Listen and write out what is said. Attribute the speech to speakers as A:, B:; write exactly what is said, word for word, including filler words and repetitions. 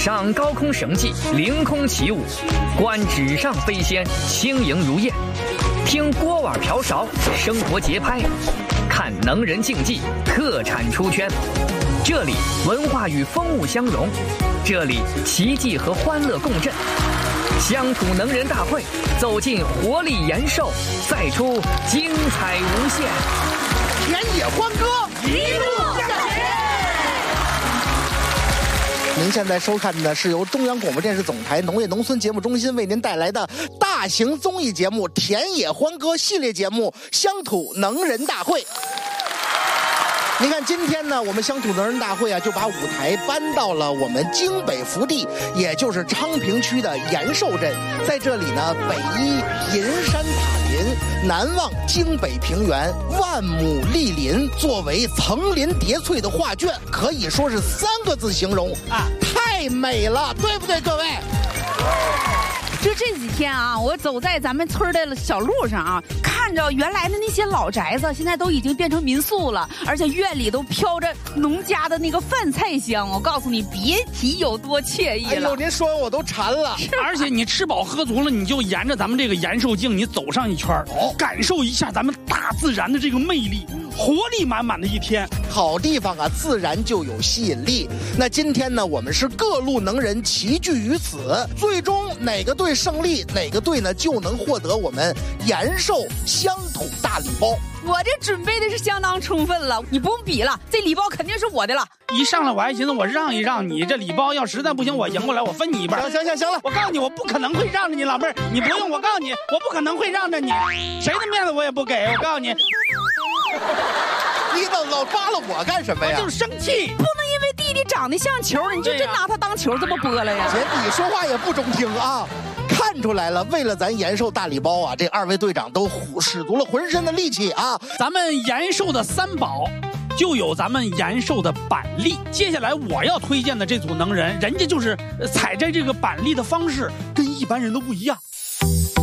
A: 赏高空绳技，凌空起舞；观纸上飞仙，轻盈如燕；听锅碗瓢勺，生活节拍；看能人竞技，特产出圈。这里文化与风物相融，这里奇迹和欢乐共振。乡土能人大会，走进活力延寿，赛出精彩无限。
B: 田野欢歌，一路向前。您现在收看的是由中央广播电视总台农业农村节目中心为您带来的大型综艺节目《田野欢歌》系列节目《乡土能人大会》。你看，今天呢，我们乡土能人大会啊，就把舞台搬到了我们京北福地，也就是昌平区的延寿镇。在这里呢，北依银山塔林，南望京北平原，万亩莅林，作为层林叠翠的画卷，可以说是三个字形容啊，太美了，对不对，各位？
C: 就这几天啊，我走在咱们村的小路上啊，看着原来的那些老宅子，现在都已经变成民宿了，而且院里都飘着农家的那个饭菜香。我告诉你，别提有多惬意了。哎呦，
B: 您说完我都馋了。
D: 而且你吃饱喝足了，你就沿着咱们这个延寿径，你走上一圈，哦，感受一下咱们大自然的这个魅力，活力满满的一天。
B: 好地方啊，自然就有吸引力。那今天呢，我们是各路能人齐聚于此，最终哪个队胜利，哪个队呢就能获得我们延寿乡土大礼包。
C: 我这准备的是相当充分了，你不用比了，这礼包肯定是我的了。
D: 一上来我还寻思我让一让你，这礼包要实在不行我赢过来我分你一半。
B: 行行行行了，
D: 我告诉你，我不可能会让着你，老妹儿，你不用，我告诉你，我不可能会让着你，谁的面子我也不给，我告诉你。
B: 你老老扒拉我干什么呀？
D: 我就是生气，
C: 不能因为弟弟长得像球，你就真拿他当球这么播了呀？
B: 姐，你说话也不中听啊！看出来了，为了咱延寿大礼包啊，这二位队长都使足了浑身的力气啊！
D: 咱们延寿的三宝，就有咱们延寿的板栗。接下来我要推荐的这组能人，人家就是采摘这个板栗的方式跟一般人都不一样。